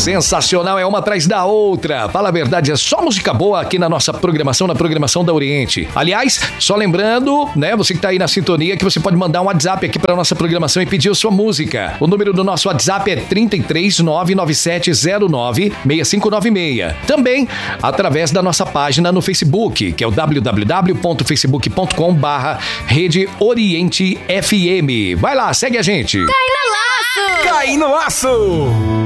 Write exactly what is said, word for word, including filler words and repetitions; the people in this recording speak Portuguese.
Sensacional, é uma atrás da outra. Fala a verdade, é só música boa aqui na nossa programação, na programação da Oriente. Aliás, só lembrando, né, você que tá aí na sintonia, que você pode mandar um WhatsApp aqui pra nossa programação e pedir a sua música. O número do nosso WhatsApp é trinta e três, nove nove sete zero nove, seis cinco nove seis. Também através da nossa página no Facebook, que é o w w w ponto facebook ponto com barra Rede Oriente F M. Vai lá, segue a gente. Cai no laço! Cai no laço!